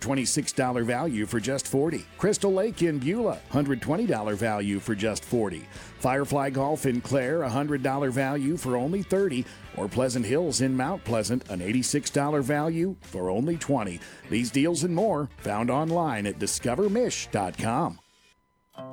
$126 value for just $40. Crystal Lake in Beulah, $120 value for just $40. Firefly Golf in Clare, $100 value for only $30. Or Pleasant Hills in Mount Pleasant, an $86 value for only $20. These deals and more found online at discovermish.com.